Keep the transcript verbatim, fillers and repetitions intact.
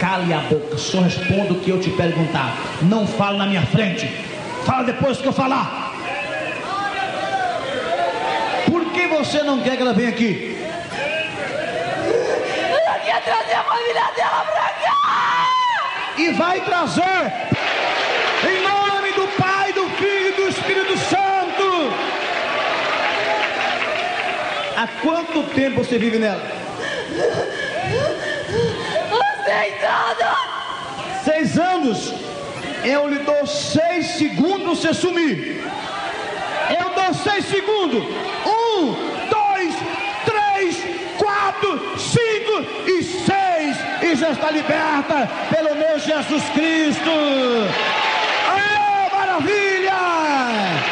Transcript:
cale a boca, só responda o que eu te perguntar. Não fale na minha frente, fala depois que eu falar. Por que você não quer que ela venha aqui? Ela quer trazer a família dela pra cá! E vai trazer, em nome do Pai, do Filho e do Espírito Santo. Há quanto tempo você vive nela? Seis anos! Seis anos. Eu lhe dou seis segundos você sumir. Eu dou seis segundos. Um, dois, três, quatro, cinco e seis. E já está liberta pelo meu Jesus Cristo. Oh, maravilha!